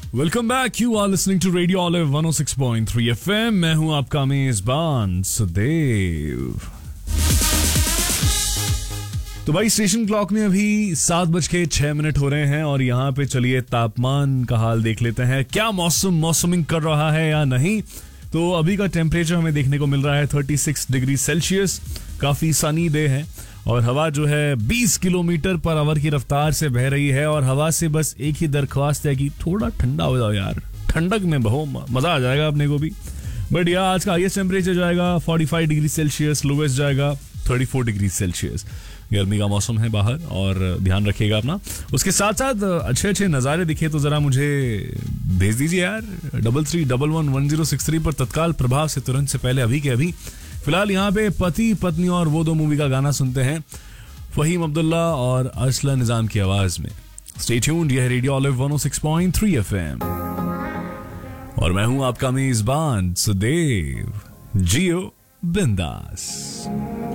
Welcome back, you are listening to radio olive 106.3 FM। मैं हूं आपका मेजबान सुदेव। तो भाई स्टेशन क्लॉक में अभी 7:06 हो रहे हैं और यहाँ पे चलिए तापमान का हाल देख लेते हैं। क्या मौसमिंग कर रहा है या नहीं। तो अभी का टेम्परेचर हमें देखने को मिल रहा है 36 डिग्री सेल्सियस। काफी सनी डे है और हवा जो है 20 किलोमीटर पर आवर की रफ्तार से बह रही है। और हवा से बस एक ही दरख्वास्त है कि थोड़ा ठंडा हो जाओ यार, ठंडक में बहो, मजा आ जाएगा अपने को भी। बट यार आज का हाईएस्ट टेम्परेचर जाएगा 45 डिग्री सेल्सियस, लोवेस्ट जाएगा 34 डिग्री सेल्सियस। गर्मी का मौसम है बाहर और ध्यान रखिएगा अपना। उसके साथ साथ अच्छे अच्छे नज़ारे दिखे तो जरा मुझे भेज दीजिए यार 33111063 पर तत्काल प्रभाव से, तुरंत से पहले, अभी के अभी। फिलहाल यहाँ पे पति पत्नी और वो दो मूवी का गाना सुनते हैं, फहीम अब्दुल्ला और अरसला निजाम की आवाज में। स्टे ट्यून्ड, यह रेडियो ऑलिव 106.3 FM और मैं हूं आपका मेजबान सुदेव। जियो बिंदास।